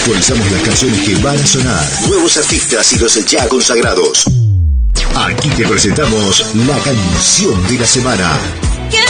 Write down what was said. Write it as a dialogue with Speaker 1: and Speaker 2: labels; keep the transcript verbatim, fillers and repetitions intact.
Speaker 1: Actualizamos las canciones que van a sonar, nuevos artistas y los ya consagrados. Aquí te presentamos la canción de la semana.